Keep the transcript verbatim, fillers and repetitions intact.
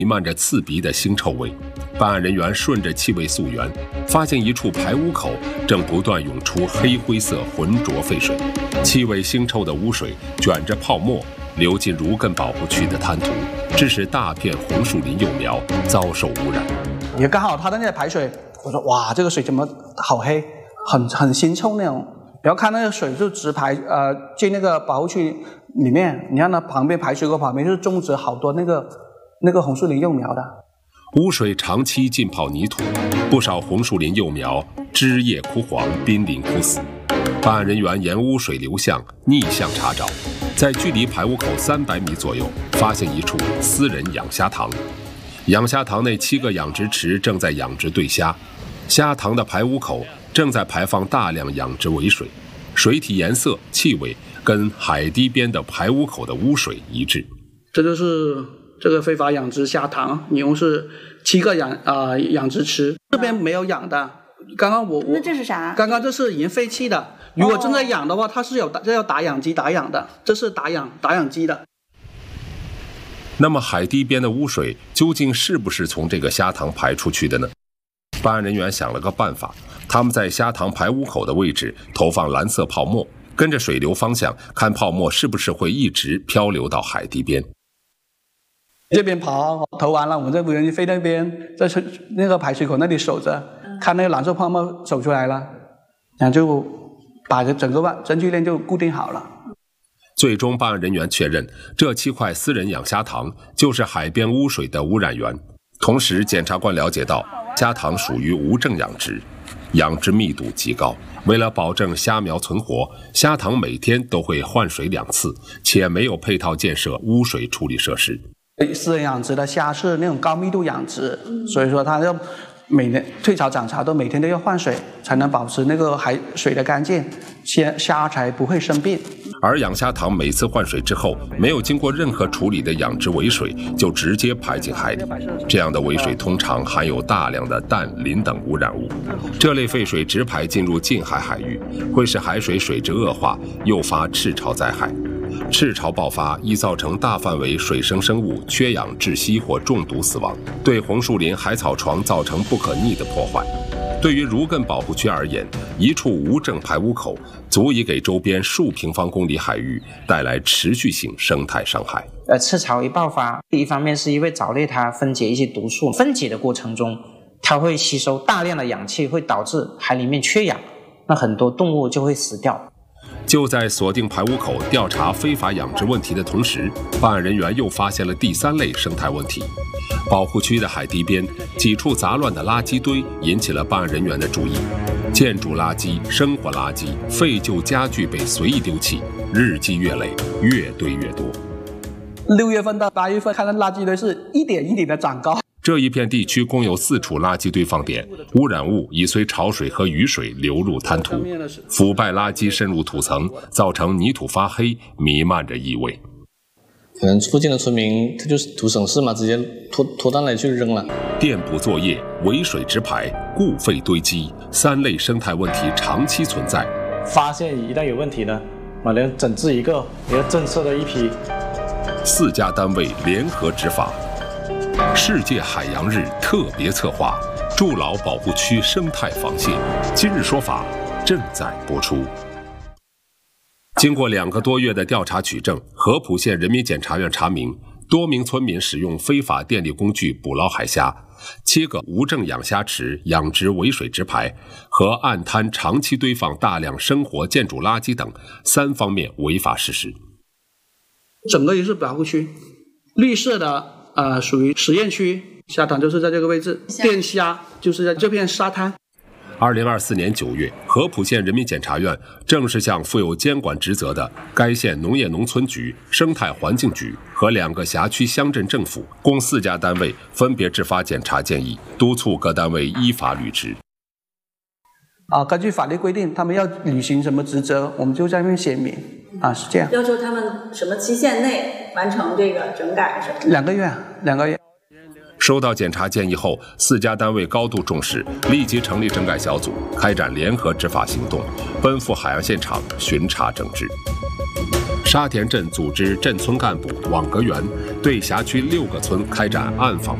弥漫着刺鼻的腥臭味。办案人员顺着气味溯源，发现一处排污口正不断涌出黑灰色浑浊废水，气味腥臭的污水卷着泡沫流进儒艮保护区的滩涂，致使大片红树林幼苗遭受污染。 也刚好它的那个排水，我说哇，这个水怎么好黑，很很腥臭那种。然后看那个水就直排呃进那个保护区里面，你看它旁边排水沟旁边就是种植好多那个那个红树林幼苗的。 污水长期浸泡泥土，不少红树林幼苗枝叶枯黄，濒临枯死。办案人员沿污水流向逆向查找，在距离排污口三百米左右，发现一处私人养虾塘。养虾塘内七个养殖池正在养殖对虾，虾塘的排污口正在排放大量养殖尾水，水体颜色、气味跟海堤边的排污口的污水一致。 这就是这个非法养殖虾塘，一共是七个养啊、呃、养殖池，这边没有养的。刚刚我我那这是啥？ 刚刚这是已经废弃的。如果正在养的话，它是有这要打养机打养的，这是打养打养机的。 那么海堤边的污水究竟是不是从这个虾塘排出去的呢？办案人员想了个办法，他们在虾塘排污口的位置投放蓝色泡沫，跟着水流方向看泡沫是不是会一直漂流到海堤边。 这边跑投完了，我们这无人机飞那边，在那个排水口那里守着，看那个蓝色泡沫走出来了，然后就把这整个证据链就固定好了。 最终办案人员确认，这七块私人养虾塘就是海边污水的污染源。同时检察官了解到，虾塘属于无证养殖，养殖密度极高，为了保证虾苗存活，虾塘每天都会换水两次，且没有配套建设污水处理设施。 私人养殖的虾是那种高密度养殖，所以说它要每年退潮涨潮都每天都要换水，才能保持那个海水的干净，虾虾才不会生病。 而养虾塘每次换水之后，没有经过任何处理的养殖尾水就直接排进海里，这样的尾水通常含有大量的氮、磷等污染物，这类废水直排进入近海海域，会使海水水质恶化，诱发赤潮灾害。赤潮爆发易造成大范围水生生物缺氧窒息或中毒死亡，对红树林海草床造成不可逆的破坏。对于儒艮保护区而言，一处无证排污口足以给周边数平方公里海域带来持续性生态伤害。 呃，赤潮一爆发，一方面是因为藻类它分解一些毒素，分解的过程中它会吸收大量的氧气，会导致海里面缺氧，那很多动物就会死掉。 就在锁定排污口、调查非法养殖问题的同时，办案人员又发现了第三类生态问题。保护区的海堤边几处杂乱的垃圾堆引起了办案人员的注意，建筑垃圾、生活垃圾、废旧家具被随意丢弃，日积月累，越堆越多。 六月份到八月份，看到垃圾堆是一点一点的长高。 这一片地区共有四处垃圾堆放点，污染物已随潮水和雨水流入滩涂，腐败垃圾渗入土层，造成泥土发黑，弥漫着异味。 可能附近的村民他就是图省事嘛，直接拖拖到那里去扔了。 垫补作业、尾水直排、固废堆积，三类生态问题长期存在。 发现一旦有问题呢，马上整治一个，一个政策的一批。 四家单位联合执法。世界海洋日特别策划，筑牢保护区生态防线。今日说法正在播出。经过两个多月的调查取证，合浦县人民检察院查明，多名村民使用非法电力工具捕捞海虾，七个无证养虾池养殖尾水直排和岸滩长期堆放大量生活建筑垃圾等三方面违法事实。 整个也是保护区，绿色的呃属于实验区，虾塘就是在这个位置，电虾就是在这片沙滩。 二零二四年九月，合浦县人民检察院正式向负有监管职责的该县农业农村局、生态环境局和两个辖区乡镇政府共四家单位分别制发检查建议，督促各单位依法履职。 啊，根据法律规定，他们要履行什么职责，我们就在那边写明啊，是这样。 要求他们什么期限内完成这个整改什么？ 两个月，两个月。 收到检查建议后，四家单位高度重视，立即成立整改小组，开展联合执法行动，奔赴海洋现场巡查整治。 沙田镇组织镇村干部网格员对辖区六个村开展暗访。